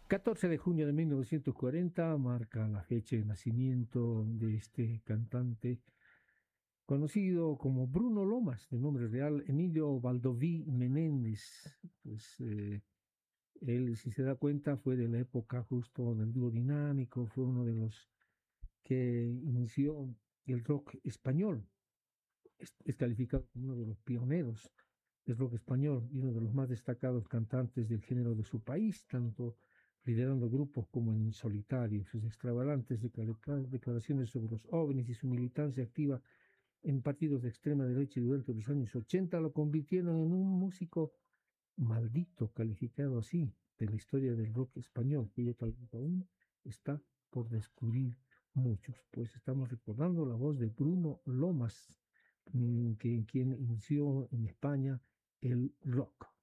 14 de junio de 1940 marca la fecha de nacimiento de este cantante conocido como Bruno Lomas, de nombre real Emilio Baldoví Menéndez. Pues él, si se da cuenta, fue de la época justo del dúo dinámico, fue uno de los que inició el rock español. Es calificado como uno de los pioneros del rock español y uno de los más destacados cantantes del género de su país, tanto liderando grupos como en solitario. Sus extravagantes declaraciones sobre los ovnis y su militancia activa en partidos de extrema derecha durante los años 80 lo convirtieron en un músico maldito, calificado así, de la historia del rock español, cuyo talento aún está por descubrir muchos. Pues estamos recordando la voz de Bruno Lomas, quien inició en España el rock.